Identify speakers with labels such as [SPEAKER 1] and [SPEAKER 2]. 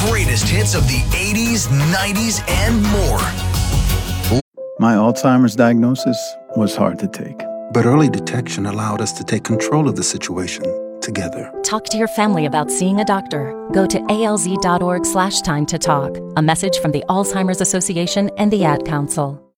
[SPEAKER 1] greatest hits of the 80s, 90s, and more.
[SPEAKER 2] My Alzheimer's diagnosis was hard to take.
[SPEAKER 3] But early detection allowed us to take control of the situation together.
[SPEAKER 4] Talk to your family about seeing a doctor. Go to alz.org/time to talk. A message from the Alzheimer's Association and the Ad Council.